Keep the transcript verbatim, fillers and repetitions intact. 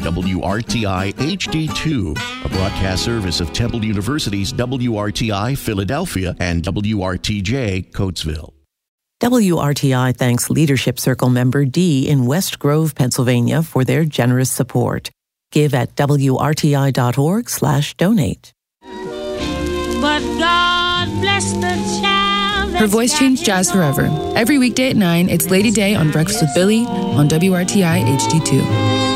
W R T I H D two, a broadcast service of Temple University's W R T I Philadelphia and W R T J Coatesville. W R T I thanks Leadership Circle member D in West Grove, Pennsylvania for their generous support. Give at W R T I dot org slash donate. But God bless the child. Her voice changed jazz forever. Every weekday at nine, it's Lady Day on Breakfast with Billy on W R T I H D two.